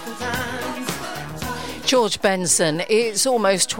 George Benson. It's almost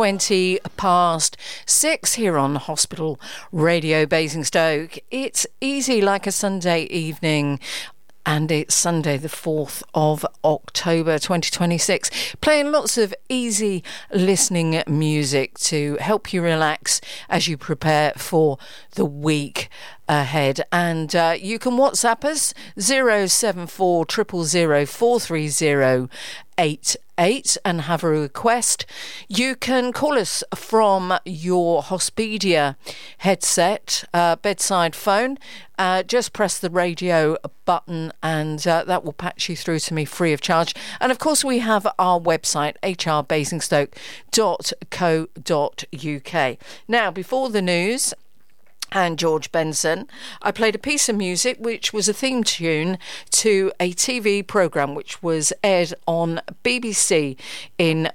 6:20 here on Hospital Radio Basingstoke. It's easy like a Sunday evening, and it's Sunday the 4th of October 2026, playing lots of easy listening music to help you relax as you prepare for the week ahead. And you can WhatsApp us 074 000 43088 and have a request. You can call us from your Hospedia headset, bedside phone. Just press the radio button and that will patch you through to me free of charge. And of course we have our website, hrbasingstoke.co.uk. Now, before the news and George Benson, I played a piece of music which was a theme tune to a TV programme which was aired on BBC in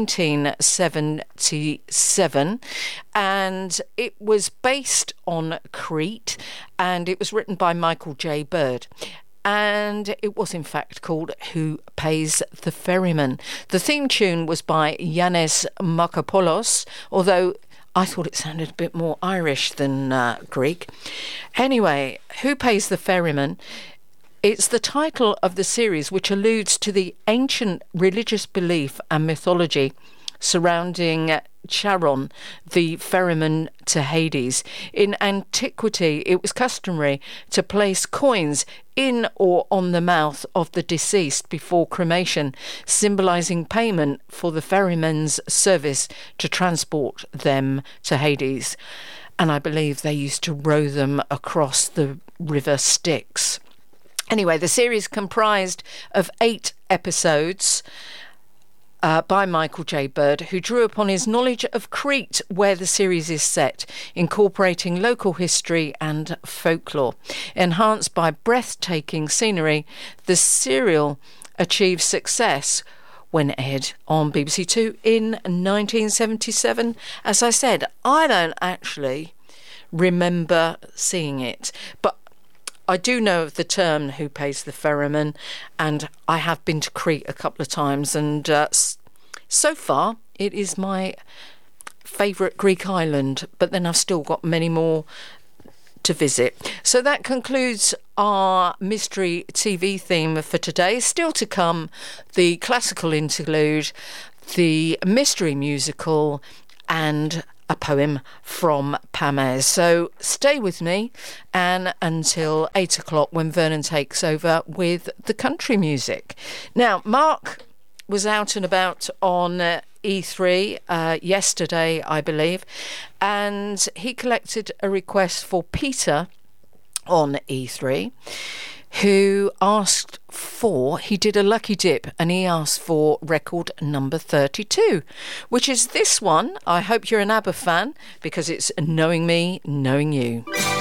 1977, and it was based on Crete, and it was written by Michael J. Bird. And it was in fact called Who Pays the Ferryman? The theme tune was by Yannis Makopoulos, although I thought it sounded a bit more Irish than Greek. Anyway, Who Pays the Ferryman? It's the title of the series, which alludes to the ancient religious belief and mythology surrounding Charon, the ferryman to Hades. In antiquity, it was customary to place coins in or on the mouth of the deceased before cremation, symbolising payment for the ferryman's service to transport them to Hades. And I believe they used to row them across the river Styx. Anyway, the series comprised of 8 episodes by Michael J. Bird, who drew upon his knowledge of Crete, where the series is set, incorporating local history and folklore. Enhanced by breathtaking scenery, the serial achieved success when aired on BBC Two in 1977. As I said, I don't actually remember seeing it, but I do know of the term Who Pays the Ferryman, and I have been to Crete a couple of times, and so far it is my favourite Greek island, but then I've still got many more to visit. So that concludes our mystery TV theme for today. Still to come, the classical interlude, the mystery musical, and a poem from Pamez. So stay with me and until 8 o'clock when Vernon takes over with the country music. Now, Mark was out and about on E3 yesterday, I believe, and he collected a request for Peter on E3, who he did a lucky dip and he asked for record number 32, which is this one. I hope you're an ABBA fan, because it's Knowing Me, Knowing You.